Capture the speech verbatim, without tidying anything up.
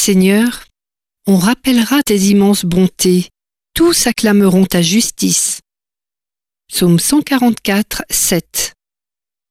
Seigneur, on rappellera tes immenses bontés, tous acclameront ta justice. Psaume cent quarante-quatre, sept.